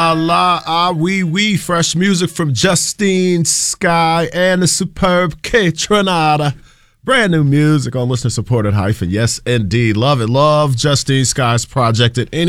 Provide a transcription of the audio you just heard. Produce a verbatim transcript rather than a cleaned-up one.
la la, ah wee wee. Fresh music from Justine Skye and the superb Kaytranada. Brand new music on listener supported hyphen. Yes, indeed. Love it. Love Justine Skye's project at any